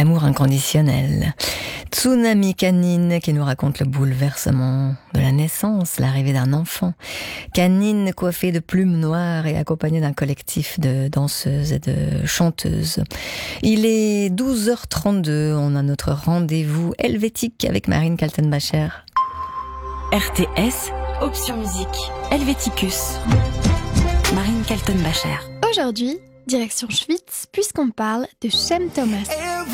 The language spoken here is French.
l'amour inconditionnel. Tsunami Canine qui nous raconte le bouleversement de la naissance, l'arrivée d'un enfant. Canine coiffée de plumes noires et accompagnée d'un collectif de danseuses et de chanteuses. Il est 12h32, on a notre rendez-vous helvétique avec Marine Kaltenbacher. RTS, option musique, Helvéticus. Marine Kaltenbacher. Aujourd'hui, direction Schwytz, puisqu'on parle de Cem Thomas.